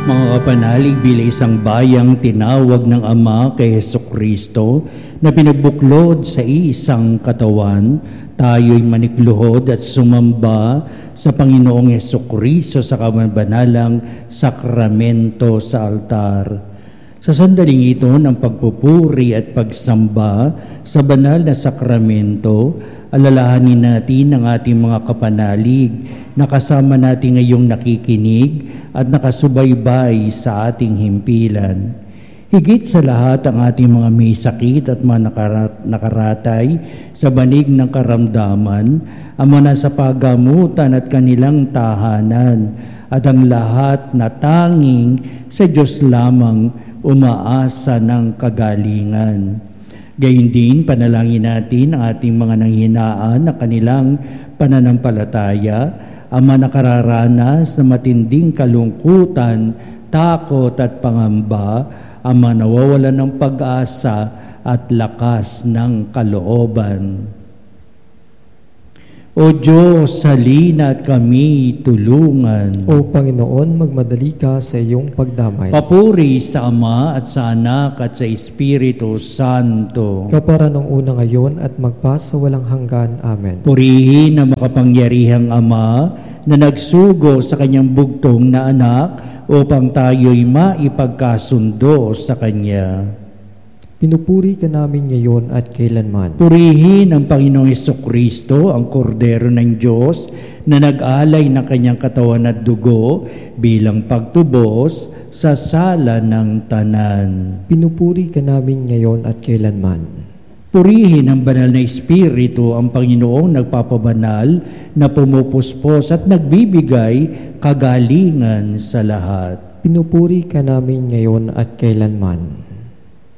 Mga kapanalig, bilang isang bayang tinawag ng Ama kay Hesukristo na pinabuklod sa iisang katawan, tayo'y manikluhod at sumamba sa Panginoong Hesukristo sa kabanalang sakramento sa altar. Sa sandaling ito ng pagpupuri at pagsamba sa banal na sakramento, alalahanin natin ang ating mga kapanalig na kasama natin ngayong nakikinig at nakasubaybay sa ating himpilan. Higit sa lahat ang ating mga may sakit at mga nakaratay sa banig ng karamdaman, ang mga nasa pagamutan at kanilang tahanan, at ang lahat na tanging sa Diyos lamang umaasa ng kagalingan. Gayun din, panalangin natin ang ating mga nanghinaan na kanilang pananampalataya, ang mga nakararanas na matinding kalungkutan, takot at pangamba, ang mga nawawalan ng pag-asa at lakas ng kalooban. O Diyos, halina at kami tulungan. O Panginoon, magmadali ka sa iyong pagdamay. Papuri sa Ama at sa Anak at sa Espiritu Santo. Kapara nung una ngayon at magpasawalang hanggan. Amen. Purihin ang makapangyarihang Ama na nagsugo sa kanyang bugtong na anak upang tayo'y maipagkasundo sa Kanya. Pinupuri ka namin ngayon at kailanman. Purihin ang Panginoong Hesukristo, ang Kordero ng Diyos, na nag-alay ng kanyang katawan at dugo bilang pagtubos sa sala ng tanan. Pinupuri ka namin ngayon at kailanman. Purihin ang banal na Espiritu, ang Panginoong nagpapabanal na pumupuspos at nagbibigay kagalingan sa lahat. Pinupuri ka namin ngayon at kailanman.